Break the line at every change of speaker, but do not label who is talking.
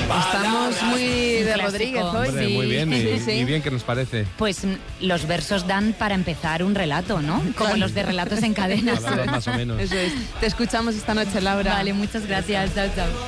Estamos muy de Rodríguez hoy.
Hombre, muy bien, y bien que nos parece.
Pues los versos dan para empezar un relato, ¿no? Como los de Relatos en Cadena.
Más o menos.
Eso es. Te escuchamos esta noche, Laura.
Vale, muchas gracias. Chao, chao.